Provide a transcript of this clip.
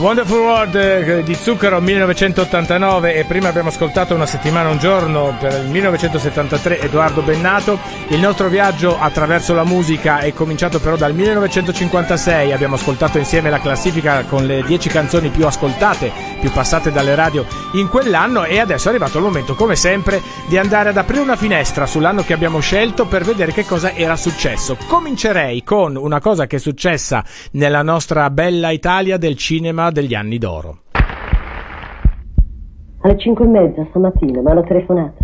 Wonderful World di Zucchero 1989, e prima abbiamo ascoltato Una settimana un giorno per il 1973, Edoardo Bennato. Il nostro viaggio attraverso la musica è cominciato però dal 1956, abbiamo ascoltato insieme la classifica con le 10 canzoni più ascoltate, più passate dalle radio in quell'anno, e adesso è arrivato il momento, come sempre, di andare ad aprire una finestra sull'anno che abbiamo scelto per vedere che cosa era successo. Comincerei con una cosa che è successa nella nostra bella Italia del cinema degli anni d'oro. Alle 5:30 stamattina mi hanno telefonato.